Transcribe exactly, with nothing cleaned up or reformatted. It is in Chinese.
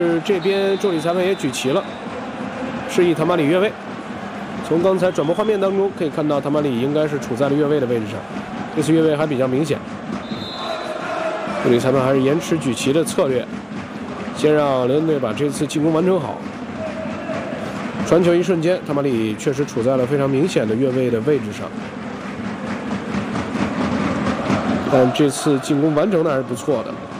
这边助理裁判也举旗了，示意唐马里越位。从刚才转播画面当中可以看到，唐马里应该是处在了越位的位置上，这次越位还比较明显。助理裁判还是延迟举旗的策略，先让辽宁队把这次进攻完成好。传球一瞬间，唐马里确实处在了非常明显的越位的位置上，但这次进攻完成的还是不错的。